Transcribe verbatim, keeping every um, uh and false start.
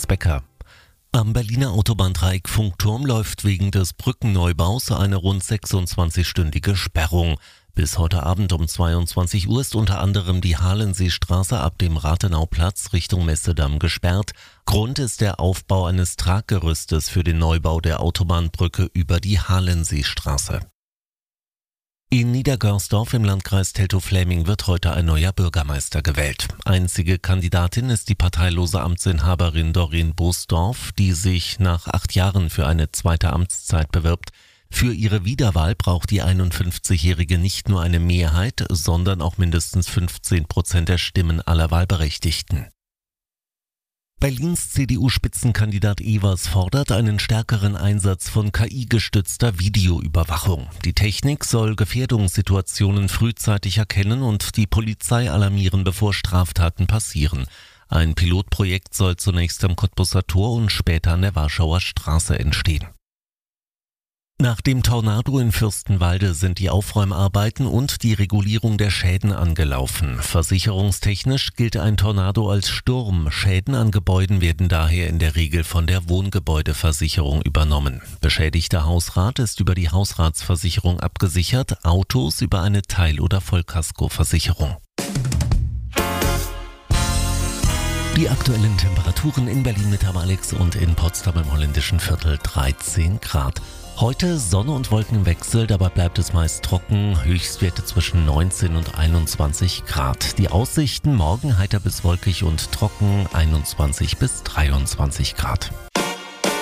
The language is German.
Becker. Am Berliner Autobahndreieck Funkturm läuft wegen des Brückenneubaus eine rund sechsundzwanzigstündige Sperrung. Bis heute Abend um zweiundzwanzig Uhr ist unter anderem die Halenseestraße ab dem Rathenauplatz Richtung Messedamm gesperrt. Grund ist der Aufbau eines Traggerüstes für den Neubau der Autobahnbrücke über die Halenseestraße. In Niedergörsdorf im Landkreis Teltow-Fläming wird heute ein neuer Bürgermeister gewählt. Einzige Kandidatin ist die parteilose Amtsinhaberin Doreen Boosdorf, die sich nach acht Jahren für eine zweite Amtszeit bewirbt. Für ihre Wiederwahl braucht die einundfünfzigjährige nicht nur eine Mehrheit, sondern auch mindestens fünfzehn Prozent der Stimmen aller Wahlberechtigten. Berlins C D U-Spitzenkandidat Evers fordert einen stärkeren Einsatz von K I-gestützter Videoüberwachung. Die Technik soll Gefährdungssituationen frühzeitig erkennen und die Polizei alarmieren, bevor Straftaten passieren. Ein Pilotprojekt soll zunächst am Cottbuser Tor und später an der Warschauer Straße entstehen. Nach dem Tornado in Fürstenwalde sind die Aufräumarbeiten und die Regulierung der Schäden angelaufen. Versicherungstechnisch gilt ein Tornado als Sturm. Schäden an Gebäuden werden daher in der Regel von der Wohngebäudeversicherung übernommen. Beschädigter Hausrat ist über die Hausratsversicherung abgesichert, Autos über eine Teil- oder Vollkaskoversicherung. Die aktuellen Temperaturen in Berlin mit Alex und in Potsdam im holländischen Viertel dreizehn Grad. Heute Sonne und Wolkenwechsel, dabei bleibt es meist trocken, Höchstwerte zwischen neunzehn und einundzwanzig Grad. Die Aussichten morgen heiter bis wolkig und trocken, einundzwanzig bis dreiundzwanzig Grad.